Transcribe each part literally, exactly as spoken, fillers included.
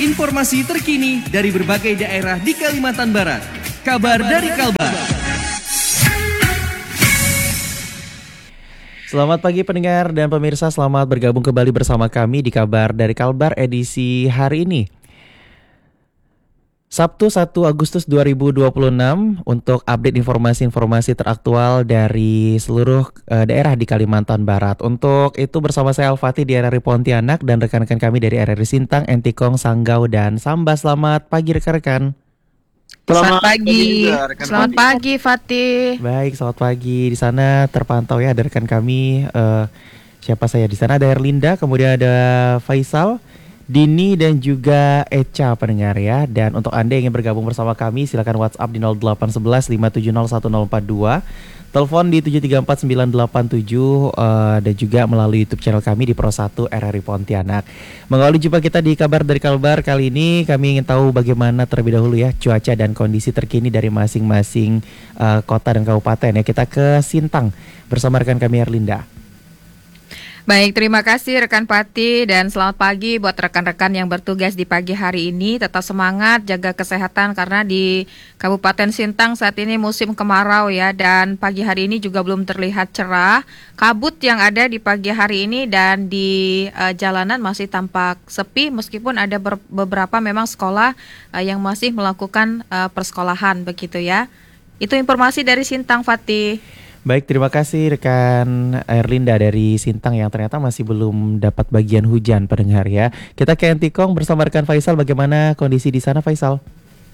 Informasi terkini dari berbagai daerah di Kalimantan Barat. Kabar dari Kalbar. Selamat pagi pendengar dan pemirsa, selamat bergabung kembali bersama kami di Kabar dari Kalbar edisi hari ini. Sabtu satu Agustus dua ribu dua puluh enam untuk update informasi-informasi teraktual dari seluruh uh, daerah di Kalimantan Barat. Untuk itu bersama saya Al-Fatih di R R I Pontianak dan rekan-rekan kami dari R R I Sintang, Entikong, Sanggau, dan Sambas. Selamat pagi rekan-rekan. Selamat, selamat pagi, juga, selamat pagi Fatih. Baik, selamat pagi. Di sana terpantau ya ada rekan kami. Uh, siapa saya di sana? Ada Erlinda, kemudian ada Faisal, Dini dan juga Echa pendengar ya. Dan untuk Anda yang ingin bergabung bersama kami silakan WhatsApp di nol delapan satu satu lima tujuh nol satu nol empat dua, telepon di tujuh tiga empat sembilan delapan tujuh, uh, dan juga melalui YouTube channel kami di Pro satu R R I Pontianak. Mengawali jumpa kita di Kabar dari Kalbar kali ini, kami ingin tahu bagaimana terlebih dahulu ya cuaca dan kondisi terkini dari masing-masing uh, kota dan kabupaten ya. Kita ke Sintang bersama rekan kami Erlinda. Baik, terima kasih rekan Pati dan selamat pagi buat rekan-rekan yang bertugas di pagi hari ini. Tetap semangat, jaga kesehatan karena di Kabupaten Sintang saat ini musim kemarau ya. Dan pagi hari ini juga belum terlihat cerah. Kabut yang ada di pagi hari ini dan di uh, jalanan masih tampak sepi meskipun ada ber- beberapa memang sekolah uh, yang masih melakukan uh, persekolahan begitu ya. Itu informasi dari Sintang, Fatih. Baik, terima kasih rekan Erlinda dari Sintang yang ternyata masih belum dapat bagian hujan pendengar ya. Kita ke Entikong bersama rekan Faisal, bagaimana kondisi di sana Faisal?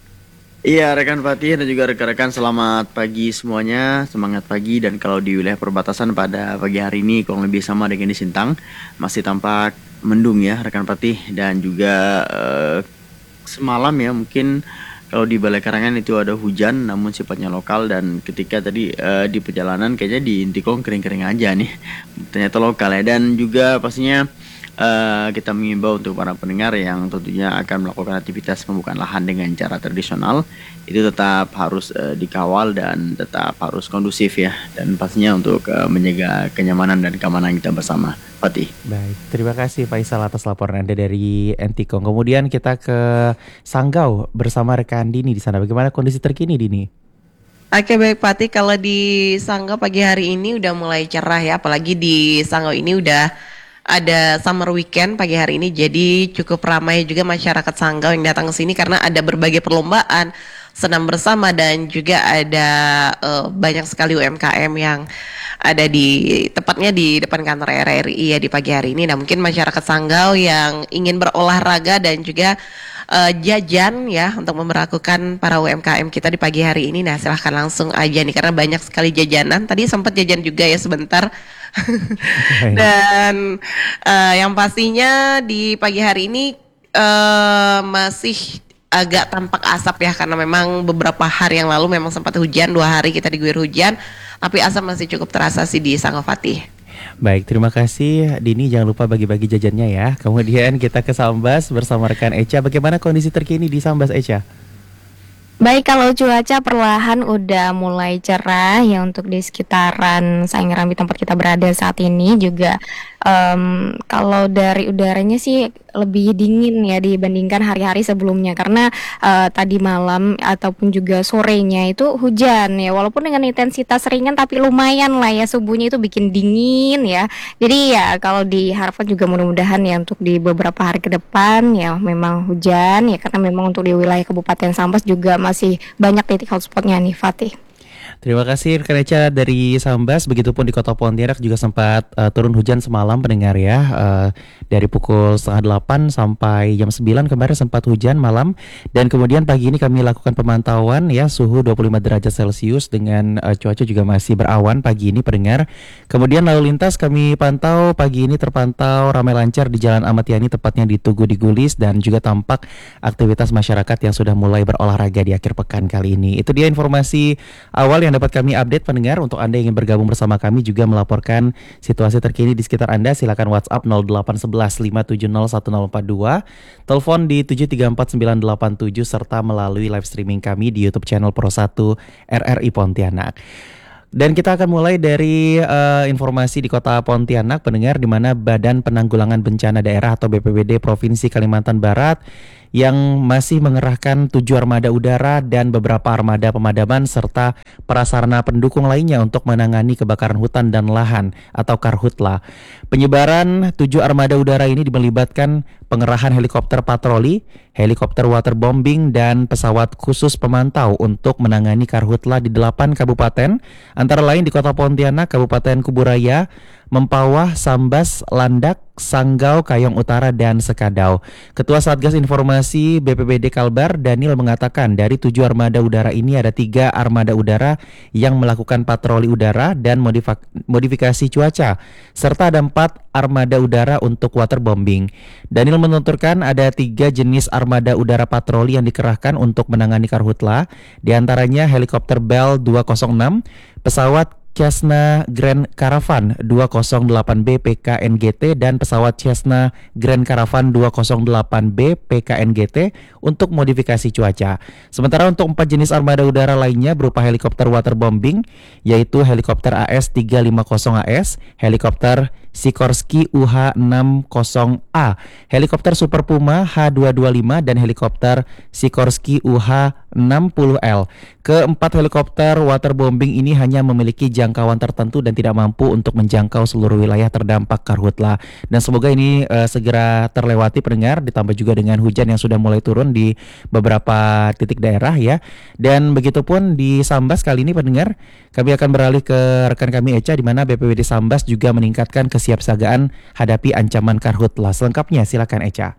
Iya rekan Fatih dan juga rekan-rekan, selamat pagi semuanya, semangat pagi. Dan kalau di wilayah perbatasan pada pagi hari ini kurang lebih sama dengan di Sintang, masih tampak mendung ya rekan Fatih. Dan juga uh, semalam ya mungkin kalau di Balai Karangan itu ada hujan namun sifatnya lokal, dan ketika tadi uh, di perjalanan kayaknya di Intikong kering-kering aja nih, ternyata lokal ya. Dan juga pastinya uh, kita mengimbau untuk para pendengar yang tentunya akan melakukan aktivitas pembukaan lahan dengan cara tradisional, itu tetap harus uh, dikawal dan tetap harus kondusif ya, dan pastinya untuk uh, menjaga kenyamanan dan keamanan kita bersama. Fatih. Baik, terima kasih Faisal atas laporan Anda dari Entikong. Kemudian kita ke Sanggau bersama rekan Dini di sana. Bagaimana kondisi terkini Dini? Oke baik Fatih, kalau di Sanggau pagi hari ini udah mulai cerah ya, apalagi di Sanggau ini udah ada summer weekend pagi hari ini, jadi cukup ramai juga masyarakat Sanggau yang datang ke sini karena ada berbagai perlombaan, senam bersama, dan juga ada uh, banyak sekali U M K M yang ada di tepatnya di depan kantor R R I ya di pagi hari ini. Nah mungkin masyarakat Sanggau yang ingin berolahraga dan juga uh, jajan ya untuk memperlakukan para U M K M kita di pagi hari ini, nah silahkan langsung aja nih karena banyak sekali jajanan. Tadi sempat jajan juga ya sebentar. Dan uh, yang pastinya di pagi hari ini uh, masih agak tampak asap ya karena memang beberapa hari yang lalu memang sempat hujan, dua hari kita diguyur hujan, tapi asap masih cukup terasa sih di Sanggau Fatih. Baik, terima kasih Dini, jangan lupa bagi-bagi jajannya ya. Kemudian kita ke Sambas bersama rekan Echa. Bagaimana kondisi terkini di Sambas Echa? Baik, kalau cuaca perlahan udah mulai cerah ya untuk di sekitaran Saingrambi tempat kita berada saat ini juga. Um, kalau dari udaranya sih lebih dingin ya dibandingkan hari-hari sebelumnya karena uh, tadi malam ataupun juga sorenya itu hujan ya, walaupun dengan intensitas ringan tapi lumayan lah ya, subuhnya itu bikin dingin ya. Jadi ya kalau diharapkan juga mudah-mudahan ya untuk di beberapa hari ke depan ya memang hujan ya, karena memang untuk di wilayah Kabupaten Sambas juga masih banyak titik hotspotnya nih Fatih. Terima kasih rekan Echa dari Sambas. Begitupun di Kota Pontianak juga sempat uh, turun hujan semalam pendengar ya, uh, dari pukul setengah delapan sampai jam sembilan kemarin sempat hujan malam. Dan kemudian pagi ini kami lakukan pemantauan ya, suhu dua puluh lima derajat Celcius dengan uh, cuaca juga masih berawan pagi ini pendengar. Kemudian lalu lintas kami pantau pagi ini terpantau ramai lancar di Jalan Ahmad Yani tepatnya di Tugu di Gulis, dan juga tampak aktivitas masyarakat yang sudah mulai berolahraga di akhir pekan kali ini. Itu dia informasi awal yang dapat kami update pendengar. Untuk Anda yang ingin bergabung bersama kami juga melaporkan situasi terkini di sekitar Anda, silakan WhatsApp nol delapan satu satu lima tujuh nol satu nol empat dua, telepon di tujuh tiga empat sembilan delapan tujuh, serta melalui live streaming kami di YouTube channel Pro satu R R I Pontianak. Dan kita akan mulai dari uh, informasi di Kota Pontianak pendengar, di mana Badan Penanggulangan Bencana Daerah atau B P B D Provinsi Kalimantan Barat yang masih mengerahkan tujuh armada udara dan beberapa armada pemadaman serta prasarana pendukung lainnya untuk menangani kebakaran hutan dan lahan atau Karhutla. Penyebaran tujuh armada udara ini melibatkan pengerahan helikopter patroli, helikopter waterbombing, dan pesawat khusus pemantau untuk menangani Karhutla di delapan kabupaten, antara lain di Kota Pontianak, Kabupaten Kuburaya, Mempawah, Sambas, Landak, Sanggau, Kayong Utara, dan Sekadau. Ketua Satgas Informasi B P B D Kalbar, Daniel, mengatakan dari tujuh armada udara ini ada tiga armada udara yang melakukan patroli udara dan modifik- modifikasi cuaca, serta ada empat armada udara untuk waterbombing. Daniel menuturkan ada tiga jenis armada udara patroli yang dikerahkan untuk menangani Karhutla, diantaranya helikopter Bell dua nol enam, pesawat Cessna Grand Caravan dua nol delapan B P K N G T, dan pesawat Cessna Grand Caravan dua nol delapan B P K N G T untuk modifikasi cuaca. Sementara untuk empat jenis armada udara lainnya berupa helikopter waterbombing, yaitu helikopter A S tiga lima nol A S, helikopter Sikorsky U H enam nol A, helikopter Super Puma H dua dua lima, dan helikopter Sikorsky U H enam puluh L. Keempat helikopter waterbombing ini hanya memiliki jangkauan tertentu dan tidak mampu untuk menjangkau seluruh wilayah terdampak Karhutla. Dan semoga ini uh, segera terlewati pendengar, ditambah juga dengan hujan yang sudah mulai turun di beberapa titik daerah ya. Dan begitupun di Sambas kali ini pendengar, kami akan beralih ke rekan kami Eca, di mana B P B D Sambas juga meningkatkan kesiapsiagaan hadapi ancaman Karhutla. Selengkapnya silakan Eca.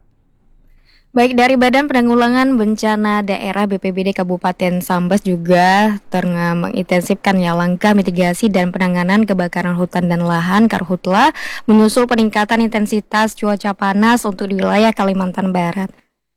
Baik, dari Badan Penanggulangan Bencana Daerah B P B D Kabupaten Sambas juga tengah mengintensifkan ya langkah mitigasi dan penanganan kebakaran hutan dan lahan Karhutla menyusul peningkatan intensitas cuaca panas untuk di wilayah Kalimantan Barat.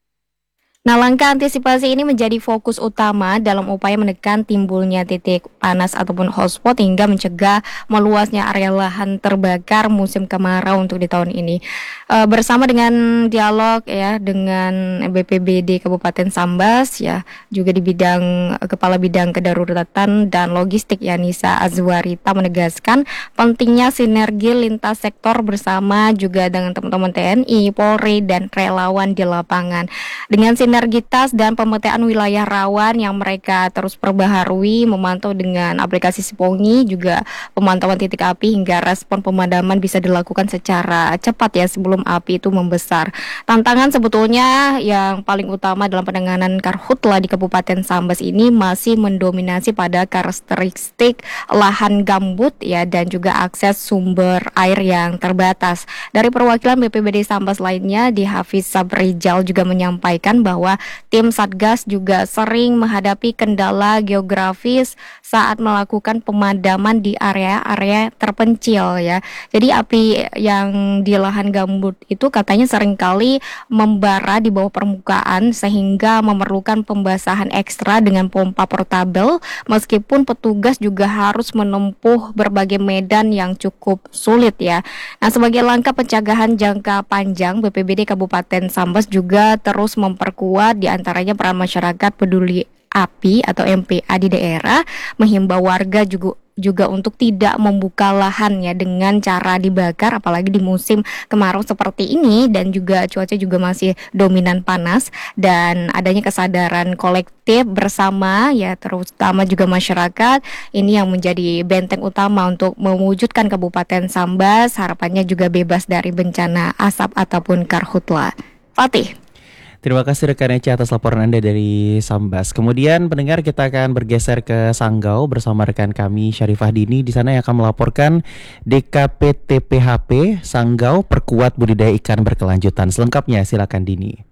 Nah, langkah antisipasi ini menjadi fokus utama dalam upaya menekan timbulnya titik panas ataupun hotspot hingga mencegah meluasnya area lahan terbakar musim kemarau untuk di tahun ini. E, bersama dengan dialog ya dengan B P B D Kabupaten Sambas ya, juga di bidang Kepala Bidang Kedaruratan dan Logistik Yanisa Azwarita menegaskan pentingnya sinergi lintas sektor bersama juga dengan teman-teman T N I, Polri, dan relawan di lapangan. Dengan sinergitas dan pemetaan wilayah rawan yang mereka terus perbaharui, memantau dengan aplikasi Sipongi, juga pemantauan titik api hingga respon pemadaman bisa dilakukan secara cepat ya sebelum api itu membesar. Tantangan sebetulnya yang paling utama dalam penanganan Karhutla di Kabupaten Sambas ini masih mendominasi pada karakteristik lahan gambut ya dan juga akses sumber air yang terbatas. Dari perwakilan B P B D Sambas lainnya, di Hafiz Sabrijal juga menyampaikan bahwa bahwa tim Satgas juga sering menghadapi kendala geografis saat melakukan pemadaman di area-area terpencil ya. Jadi api yang di lahan gambut itu katanya seringkali membara di bawah permukaan sehingga memerlukan pembasahan ekstra dengan pompa portabel, meskipun petugas juga harus menempuh berbagai medan yang cukup sulit ya. Nah, sebagai langkah pencegahan jangka panjang, B P B D Kabupaten Sambas juga terus memperkuat di antaranya peran masyarakat peduli api atau M P A di daerah, menghimbau warga juga juga untuk tidak membuka lahan ya dengan cara dibakar, apalagi di musim kemarau seperti ini dan juga cuaca juga masih dominan panas, dan adanya kesadaran kolektif bersama ya terutama juga masyarakat ini yang menjadi benteng utama untuk mewujudkan Kabupaten Sambas harapannya juga bebas dari bencana asap ataupun Karhutla. Fatih. Terima kasih rekan Eca atas laporan Anda dari Sambas. Kemudian pendengar, kita akan bergeser ke Sanggau bersama rekan kami Syarifah Dini. Di sana yang akan melaporkan D K P T P H P Sanggau perkuat budidaya ikan berkelanjutan. Selengkapnya silakan Dini.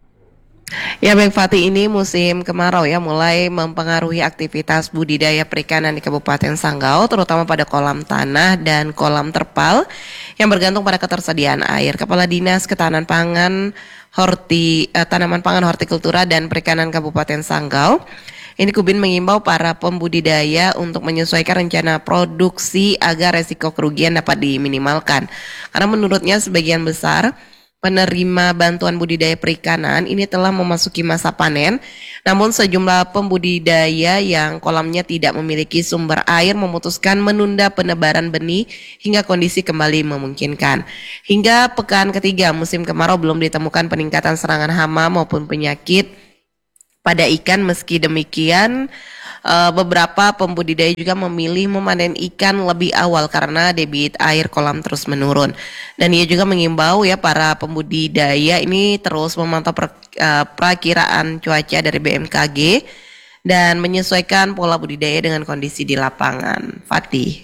Ya baik Fatih, ini musim kemarau ya mulai mempengaruhi aktivitas budidaya perikanan di Kabupaten Sanggau, terutama pada kolam tanah dan kolam terpal yang bergantung pada ketersediaan air. Kepala Dinas Ketahanan Pangan, Horti, eh, Tanaman Pangan, Hortikultura dan Perikanan Kabupaten Sanggau, ini Kubin mengimbau para pembudidaya untuk menyesuaikan rencana produksi agar resiko kerugian dapat diminimalkan. Karena menurutnya sebagian besar penerima bantuan budidaya perikanan ini telah memasuki masa panen, namun sejumlah pembudidaya yang kolamnya tidak memiliki sumber air memutuskan menunda penebaran benih hingga kondisi kembali memungkinkan. Hingga pekan ketiga musim kemarau belum ditemukan peningkatan serangan hama maupun penyakit pada ikan. Meski demikian, Uh, beberapa pembudidaya juga memilih memanen ikan lebih awal karena debit air kolam terus menurun. Dan ia juga mengimbau ya para pembudidaya ini terus memantau per, uh, perakiraan cuaca dari B M K G dan menyesuaikan pola budidaya dengan kondisi di lapangan. Fatih.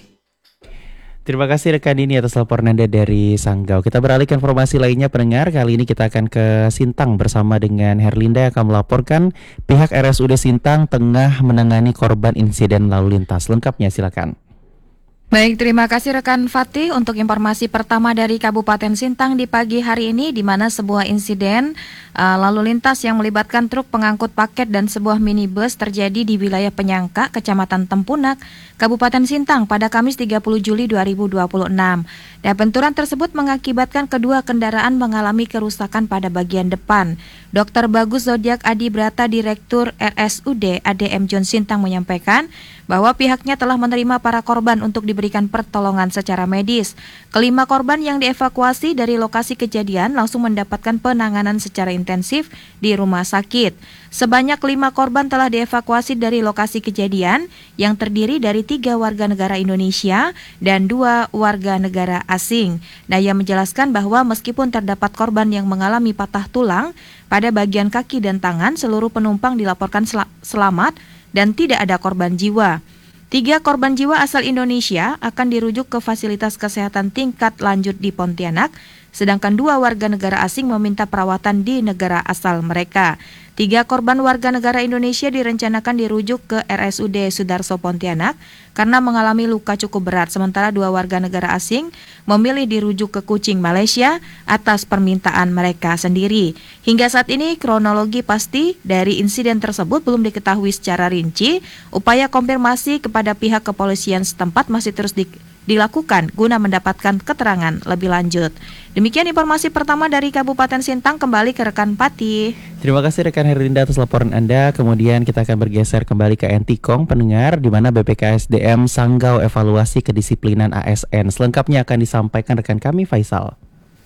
Terima kasih rekan ini atas laporan Anda dari Sanggau. Kita beralih ke informasi lainnya pendengar. Kali ini kita akan ke Sintang bersama dengan Herlinda yang akan melaporkan pihak R S U D Sintang tengah menangani korban insiden lalu lintas. Lengkapnya silakan. Baik, terima kasih rekan Fatih untuk informasi pertama dari Kabupaten Sintang di pagi hari ini, di mana sebuah insiden uh, lalu lintas yang melibatkan truk pengangkut paket dan sebuah minibus terjadi di wilayah Penyangka, Kecamatan Tempunak, Kabupaten Sintang pada Kamis tiga puluh Juli dua ribu dua puluh enam. Dan benturan tersebut mengakibatkan kedua kendaraan mengalami kerusakan pada bagian depan. Dokter Bagus Zodiak Adi Brata, Direktur R S U D A D M John Sintang menyampaikan bahwa pihaknya telah menerima para korban untuk diberikan pertolongan secara medis. Kelima korban yang dievakuasi dari lokasi kejadian langsung mendapatkan penanganan secara intensif di rumah sakit. Sebanyak lima korban telah dievakuasi dari lokasi kejadian yang terdiri dari tiga warga negara Indonesia dan dua warga negara asing. Nah, ia menjelaskan bahwa meskipun terdapat korban yang mengalami patah tulang pada bagian kaki dan tangan, seluruh penumpang dilaporkan sel- selamat dan tidak ada korban jiwa. Tiga korban jiwa asal Indonesia akan dirujuk ke fasilitas kesehatan tingkat lanjut di Pontianak, sedangkan dua warga negara asing meminta perawatan di negara asal mereka. Tiga korban warga negara Indonesia direncanakan dirujuk ke R S U D Sudarso Pontianak karena mengalami luka cukup berat, sementara dua warga negara asing memilih dirujuk ke Kuching, Malaysia atas permintaan mereka sendiri. Hingga saat ini kronologi pasti dari insiden tersebut belum diketahui secara rinci. Upaya konfirmasi kepada pihak kepolisian setempat masih terus di dilakukan guna mendapatkan keterangan lebih lanjut. Demikian informasi pertama dari Kabupaten Sintang, kembali ke rekan Pati. Terima kasih rekan Herlinda atas laporan Anda. Kemudian kita akan bergeser kembali ke Entikong pendengar, di mana B P K S D M Sanggau evaluasi kedisiplinan A S N. Selengkapnya akan disampaikan rekan kami Faisal.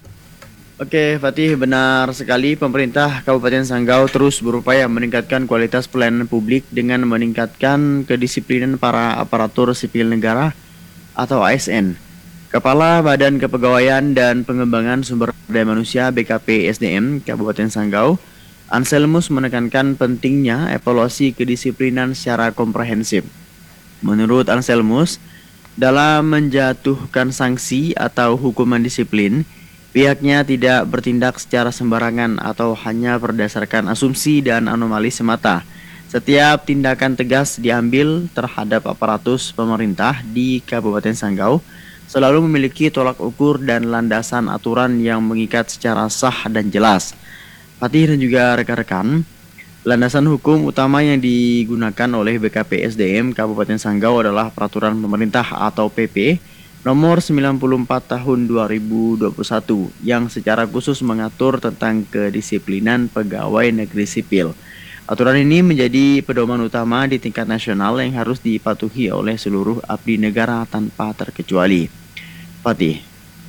Oke, Fatih, benar sekali. Pemerintah Kabupaten Sanggau terus berupaya meningkatkan kualitas pelayanan publik dengan meningkatkan kedisiplinan para aparatur sipil negara atau A S N. Kepala Badan Kepegawaian dan Pengembangan Sumber Daya Manusia B K P S D M Kabupaten Sanggau, Anselmus menekankan pentingnya evaluasi kedisiplinan secara komprehensif. Menurut Anselmus, dalam menjatuhkan sanksi atau hukuman disiplin, pihaknya tidak bertindak secara sembarangan atau hanya berdasarkan asumsi dan anomali semata. Setiap tindakan tegas diambil terhadap aparatus pemerintah di Kabupaten Sanggau selalu memiliki tolak ukur dan landasan aturan yang mengikat secara sah dan jelas. Fatih dan juga rekan-rekan, landasan hukum utama yang digunakan oleh B K P S D M Kabupaten Sanggau adalah Peraturan Pemerintah atau P P nomor sembilan puluh empat tahun dua ribu dua puluh satu yang secara khusus mengatur tentang kedisiplinan pegawai negeri sipil. Aturan ini menjadi pedoman utama di tingkat nasional yang harus dipatuhi oleh seluruh abdi negara tanpa terkecuali. Fatih.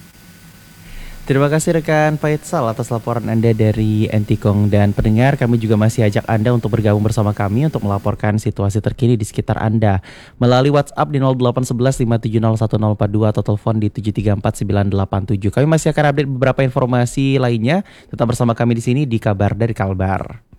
Terima kasih rekan Faisal atas laporan Anda dari Entikong. Dan pendengar, kami juga masih ajak Anda untuk bergabung bersama kami untuk melaporkan situasi terkini di sekitar Anda melalui WhatsApp di nol delapan satu satu lima tujuh nol satu nol empat dua atau telepon di tujuh tiga empat sembilan delapan tujuh. Kami masih akan update beberapa informasi lainnya. Tetap bersama kami di sini di Kabar dari Kalbar.